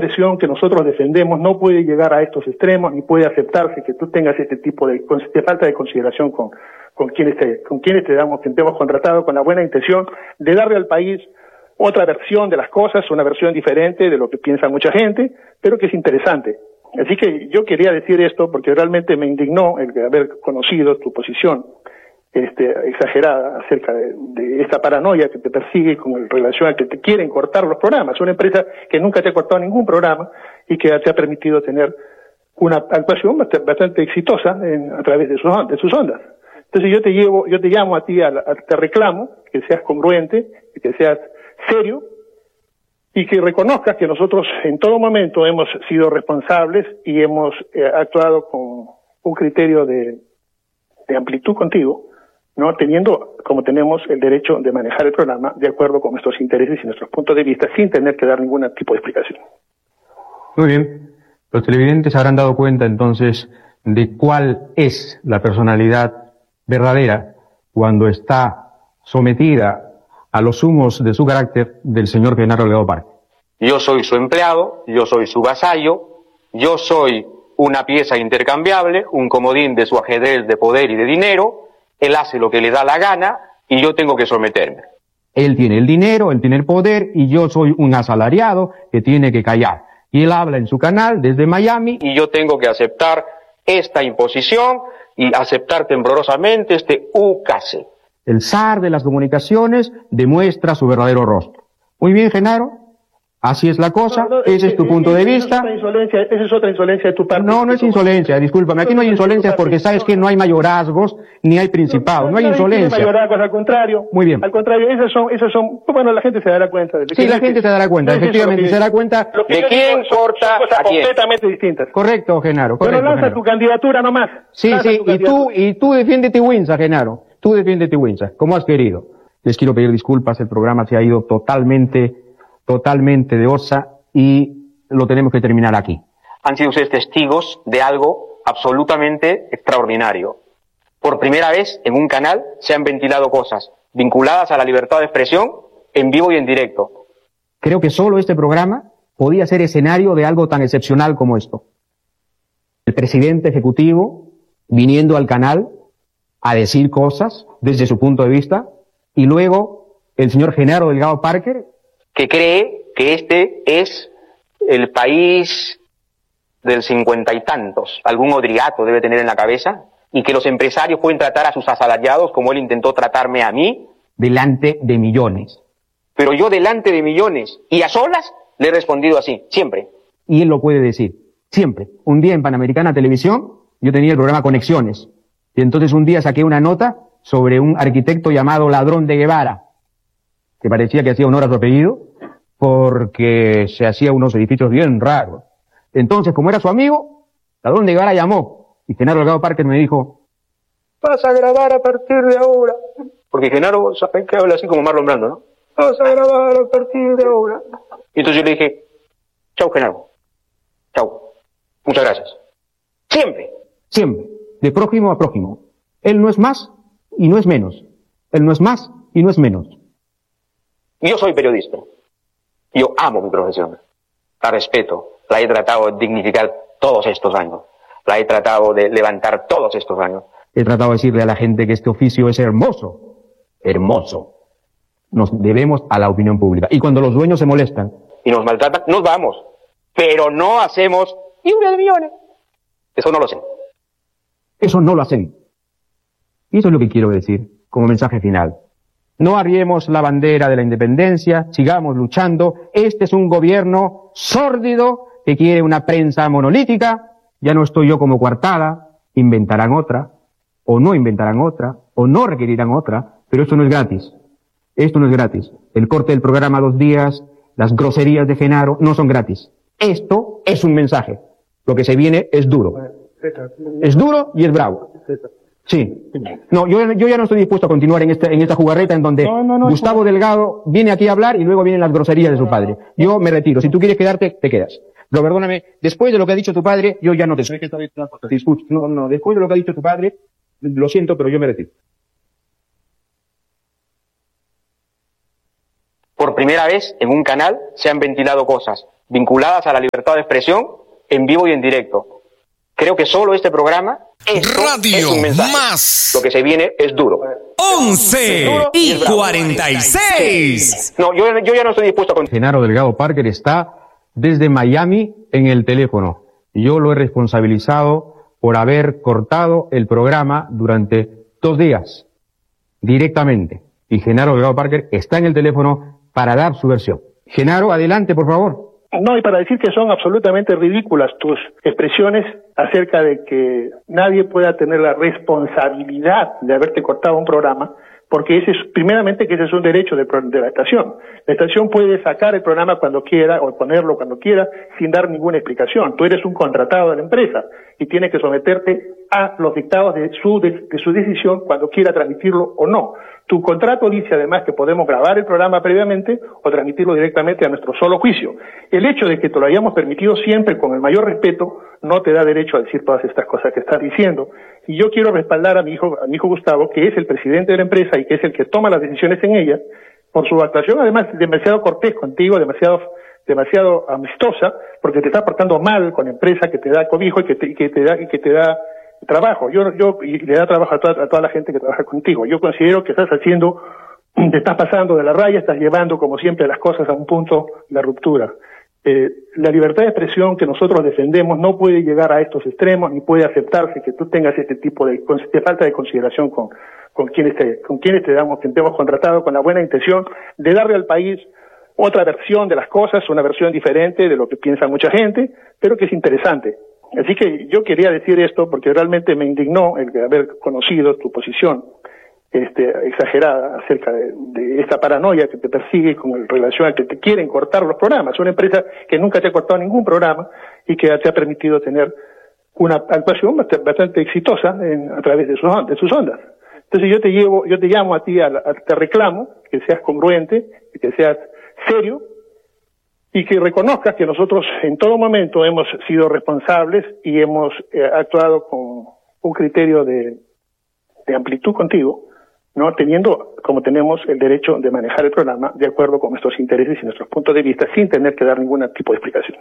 expresión que nosotros defendemos no puede llegar a estos extremos ni puede aceptarse que tú tengas este tipo de falta de consideración con quienes te hemos contratado con la buena intención de darle al país otra versión de las cosas, una versión diferente de lo que piensa mucha gente, pero que es interesante. Así que yo quería decir esto porque realmente me indignó el haber conocido tu posición exagerada acerca de esta paranoia que te persigue con relación a que te quieren cortar los programas. Una empresa que nunca te ha cortado ningún programa y que te ha permitido tener una actuación bastante exitosa a través de sus ondas. Entonces yo te llamo a ti, te reclamo que seas congruente, que seas serio y que reconozcas que nosotros en todo momento hemos sido responsables y hemos actuado con un criterio de amplitud contigo, no teniendo, como tenemos el derecho de manejar el programa de acuerdo con nuestros intereses y nuestros puntos de vista sin tener que dar ningún tipo de explicación. Muy bien. Los televidentes habrán dado cuenta entonces de cuál es la personalidad verdadera cuando está sometida a los humos de su carácter del señor Genaro Delgado Parque. Yo soy su empleado, yo soy su vasallo, yo soy una pieza intercambiable, un comodín de su ajedrez de poder y de dinero, él hace lo que le da la gana y yo tengo que someterme. Él tiene el dinero, él tiene el poder y yo soy un asalariado que tiene que callar. Y él habla en su canal desde Miami y yo tengo que aceptar esta imposición y aceptar temblorosamente este ukase. El zar de las comunicaciones demuestra su verdadero rostro. Muy bien, Genaro. Así es la cosa, ese es tu punto de vista. Esa es otra insolencia de tu parte. No, no es insolencia, discúlpame. Aquí no hay insolencias porque sabes que no hay mayorazgos, ni hay principados, no hay insolencia. No hay mayorazgos, al contrario. Muy bien. Al contrario, esas son, bueno, la gente se dará cuenta. Sí, la gente se dará cuenta, efectivamente, se dará cuenta. ¿De quién corta a quién? Completamente distintas. Correcto, Genaro, correcto. Pero lanza tu candidatura nomás. Sí, y tú defiéndete Winsa, Genaro. Tú defiéndete Winsa, como has querido. Les quiero pedir disculpas, el programa se ha ido totalmente de osa y lo tenemos que terminar aquí. Han sido ustedes testigos de algo absolutamente extraordinario. Por primera vez en un canal se han ventilado cosas vinculadas a la libertad de expresión en vivo y en directo. Creo que solo este programa podía ser escenario de algo tan excepcional como esto. El presidente ejecutivo viniendo al canal a decir cosas desde su punto de vista y luego el señor Genaro Delgado Parker que cree que este es el país del 50 y tantos, algún odriato debe tener en la cabeza, y que los empresarios pueden tratar a sus asalariados como él intentó tratarme a mí. Delante de millones. Pero yo delante de millones y a solas le he respondido así, siempre. Y él lo puede decir, siempre. Un día en Panamericana Televisión, yo tenía el programa Conexiones, y entonces un día saqué una nota sobre un arquitecto llamado Ladrón de Guevara, que parecía que hacía honor a su apellido, porque se hacía unos edificios bien raros. Entonces, como era su amigo, Ladrón de Guevara llamó, y Genaro Delgado Parker me dijo, vas a grabar a partir de ahora. Porque Genaro, ¿saben que habla así como Marlon Brando, no? Vas a grabar a partir de ahora. Y entonces yo le dije, chau Genaro, chau, muchas gracias. Siempre, de prójimo a prójimo. Él no es más y no es menos. Él no es más y no es menos. Yo soy periodista. Yo amo mi profesión. La respeto. La he tratado de dignificar todos estos años. La he tratado de levantar todos estos años. He tratado de decirle a la gente que este oficio es hermoso. Hermoso. Nos debemos a la opinión pública. Y cuando los dueños se molestan y nos maltratan, nos vamos. Pero no hacemos lluvia de millones. Eso no lo sé. Eso no lo hacen. Y eso es lo que quiero decir como mensaje final. No arriemos la bandera de la independencia, sigamos luchando. Este es un gobierno sórdido que quiere una prensa monolítica. Ya no estoy yo como coartada. Inventarán otra, o no inventarán otra, o no requerirán otra, pero esto no es gratis. Esto no es gratis. El corte del programa 2 días, las groserías de Genaro, no son gratis. Esto es un mensaje. Lo que se viene es duro. Es duro y es bravo. Sí. No, yo ya no estoy dispuesto a continuar en esta jugarreta en donde Gustavo Delgado viene aquí a hablar y luego vienen las groserías de su padre. Yo me retiro. Si tú quieres quedarte, te quedas. Pero perdóname, después de lo que ha dicho tu padre, yo ya no te escucho. No, después de lo que ha dicho tu padre, lo siento, pero yo me retiro. Por primera vez en un canal se han ventilado cosas vinculadas a la libertad de expresión en vivo y en directo. Creo que solo este programa es un mensaje. Más. Lo que se viene es duro. 11:46. No, yo ya no estoy dispuesto a continuar. Genaro Delgado Parker está desde Miami en el teléfono. Yo lo he responsabilizado por haber cortado el programa durante 2 días, directamente. Y Genaro Delgado Parker está en el teléfono para dar su versión. Genaro, adelante, por favor. No, y para decir que son absolutamente ridículas tus expresiones acerca de que nadie pueda tener la responsabilidad de haberte cortado un programa, porque primeramente que ese es un derecho de la estación. La estación puede sacar el programa cuando quiera o ponerlo cuando quiera sin dar ninguna explicación. Tú eres un contratado de la empresa y tienes que someterte a los dictados de su decisión cuando quiera transmitirlo o no. Tu contrato dice además que podemos grabar el programa previamente o transmitirlo directamente a nuestro solo juicio. El hecho de que te lo hayamos permitido siempre con el mayor respeto no te da derecho a decir todas estas cosas que estás diciendo. Y yo quiero respaldar a mi hijo Gustavo, que es el presidente de la empresa y que es el que toma las decisiones en ella, por su actuación además demasiado cortés contigo, demasiado amistosa, porque te está portando mal con la empresa que te da cobijo y que te da trabajo. Y le da trabajo a toda la gente que trabaja contigo. Yo considero que te estás pasando de la raya, estás llevando como siempre las cosas a un punto de ruptura. La libertad de expresión que nosotros defendemos no puede llegar a estos extremos ni puede aceptarse que tú tengas este tipo de falta de consideración con quienes te hemos contratado con la buena intención de darle al país otra versión de las cosas, una versión diferente de lo que piensa mucha gente, pero que es interesante. Así que yo quería decir esto porque realmente me indignó el haber conocido tu posición exagerada acerca de esta paranoia que te persigue con relación a que te quieren cortar los programas. Una empresa que nunca te ha cortado ningún programa y que te ha permitido tener una actuación bastante exitosa a través de sus ondas. Entonces yo te llamo a ti, te reclamo que seas congruente, que seas serio y que reconozcas que nosotros en todo momento hemos sido responsables y hemos actuado con un criterio de amplitud contigo, no teniendo como tenemos el derecho de manejar el programa de acuerdo con nuestros intereses y nuestros puntos de vista sin tener que dar ningún tipo de explicación.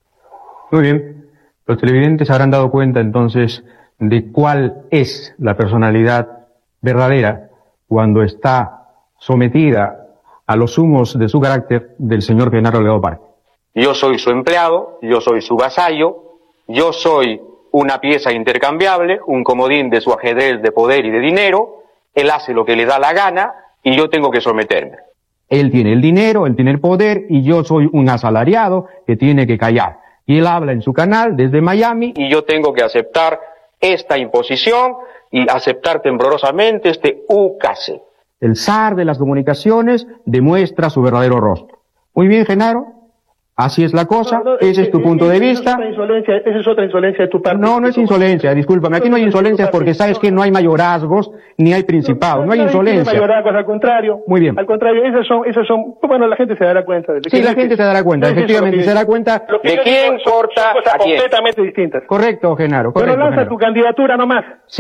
Muy bien. Los televidentes habrán dado cuenta entonces de cuál es la personalidad verdadera cuando está sometida a los humos de su carácter del señor Genaro Delgado Parker. Yo soy su empleado, yo soy su vasallo, yo soy una pieza intercambiable, un comodín de su ajedrez de poder y de dinero, él hace lo que le da la gana y yo tengo que someterme. Él tiene el dinero, él tiene el poder y yo soy un asalariado que tiene que callar. Y él habla en su canal desde Miami. Y yo tengo que aceptar esta imposición y aceptar temblorosamente este ukase. El zar de las comunicaciones demuestra su verdadero rostro. Muy bien, Genaro. Así es la cosa, ese es tu punto de vista. Esa es otra insolencia de tu parte. No, no es insolencia, discúlpame. Aquí no hay insolencias porque sabes que no hay mayorazgos ni hay principados, no hay insolencia. No hay mayorazgos, al contrario. Muy bien. Al contrario, esas son, bueno, la gente se dará cuenta. Sí, la gente se dará cuenta, efectivamente, se dará cuenta. ¿De quién corta a quién? Completamente distintas. Correcto, Genaro, correcto. Pero lanza tu candidatura nomás. Sí,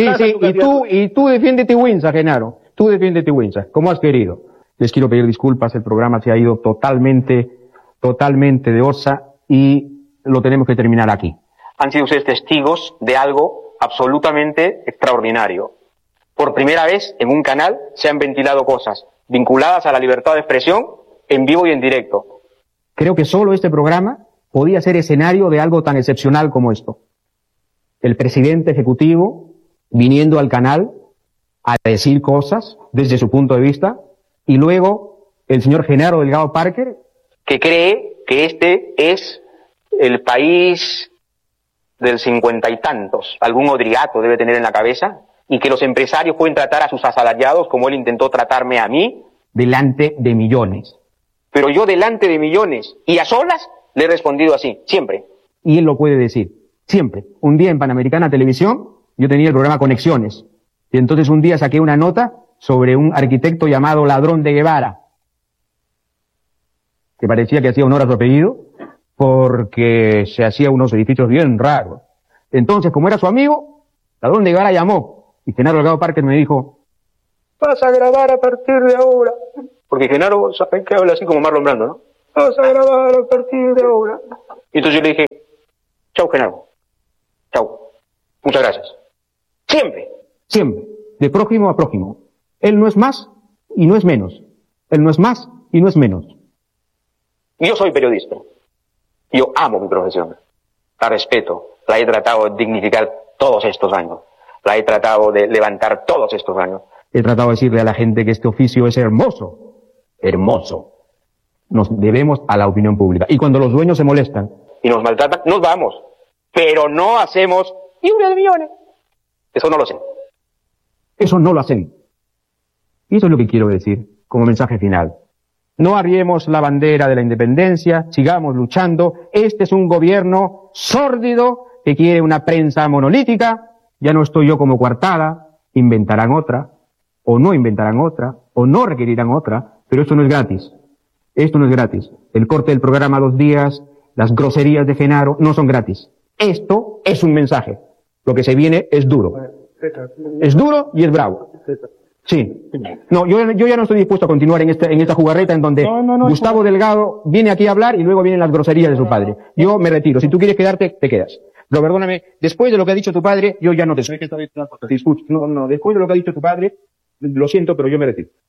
y tú defiéndete Winsa, Genaro. Tú defiéndete Winsa, como has querido. Les quiero pedir disculpas, el programa se ha ido totalmente de orza y lo tenemos que terminar aquí. Han sido ustedes testigos de algo absolutamente extraordinario. Por primera vez en un canal se han ventilado cosas vinculadas a la libertad de expresión en vivo y en directo. Creo que solo este programa podía ser escenario de algo tan excepcional como esto. El presidente ejecutivo viniendo al canal a decir cosas desde su punto de vista y luego el señor Genaro Delgado Parker que cree que este es el país del 50 y tantos, algún odriato debe tener en la cabeza, y que los empresarios pueden tratar a sus asalariados como él intentó tratarme a mí. Delante de millones. Pero yo delante de millones y a solas le he respondido así, siempre. Y él lo puede decir, siempre. Un día en Panamericana Televisión, yo tenía el programa Conexiones, y entonces un día saqué una nota sobre un arquitecto llamado Ladrón de Guevara, que parecía que hacía honor a su apellido, porque se hacía unos edificios bien raros. Entonces, como era su amigo, Ladrón de Guevara llamó, y Genaro Delgado Parker me dijo, vas a grabar a partir de ahora. Porque Genaro, ¿saben que habla así como Marlon Brando, no? Vas a grabar a partir de ahora. Y entonces yo le dije, chau, Genaro. Chau. Muchas gracias. Siempre. Siempre. De prójimo a prójimo. Él no es más y no es menos. Él no es más y no es menos. Yo soy periodista. Yo amo mi profesión. La respeto. La he tratado de dignificar todos estos años. La he tratado de levantar todos estos años. He tratado de decirle a la gente que este oficio es hermoso. Hermoso. Nos debemos a la opinión pública. Y cuando los dueños se molestan y nos maltratan, nos vamos. Pero no hacemos lluvia de millones. Eso no lo sé. Eso no lo hacen. Y eso es lo que quiero decir como mensaje final. No arriemos la bandera de la independencia, sigamos luchando. Este es un gobierno sórdido que quiere una prensa monolítica. Ya no estoy yo como coartada. Inventarán otra, o no inventarán otra, o no requerirán otra, pero esto no es gratis. Esto no es gratis. El corte del programa 2 días, las groserías de Genaro, no son gratis. Esto es un mensaje. Lo que se viene es duro. Es duro y es bravo. Sí. No, yo ya no estoy dispuesto a continuar en esta jugarreta en donde Gustavo Delgado viene aquí a hablar y luego vienen las groserías de su padre. Yo me retiro. Si tú quieres quedarte, te quedas. Pero perdóname, después de lo que ha dicho tu padre, yo ya no te soy. No, después de lo que ha dicho tu padre, lo siento, pero yo me retiro.